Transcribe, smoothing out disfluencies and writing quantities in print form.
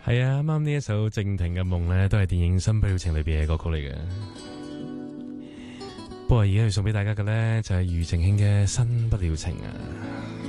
係啊，啱啱呢一首靜停嘅夢咧，都係電影《新不了情》裏邊嘅歌曲嚟嘅。不過而家要送俾大家嘅咧，就係庾澄慶嘅《新不了情》啊。